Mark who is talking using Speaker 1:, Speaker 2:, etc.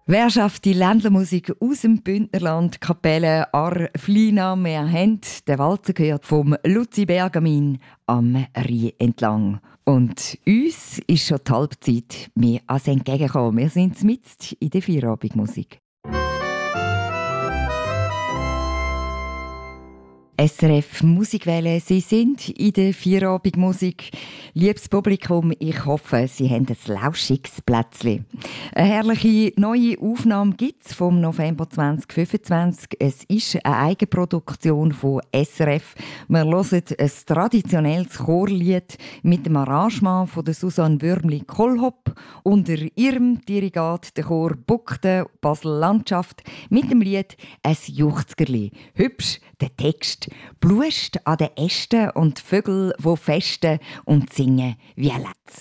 Speaker 1: Wer schafft die Ländlermusik aus dem Bündnerland, Kapelle, Arflina? Wir haben den Walzer gehört vom Luzi Bergamin am Rhein entlang. Und uns ist schon die Halbzeit mir ans entgegengekommen. Wir sind mitten in der Feierabendmusik. SRF Musikwelle, Sie sind in der Feierabendmusik. Liebes Publikum, ich hoffe, Sie haben ein lauschiges Plätzchen. Eine herrliche neue Aufnahme gibt es vom November 2025. Es ist eine Eigenproduktion von SRF. Wir hören ein traditionelles Chorlied mit dem Arrangement von der Susanne Würmli-Kohlhopp. Unter ihrem Dirigat der Chor Buckte Basel-Landschaft mit dem Lied «Ein Juchzgerli». Hübsch der Text. Blust an den Ästen und Vögel, wo festen und singen wie ein Letz.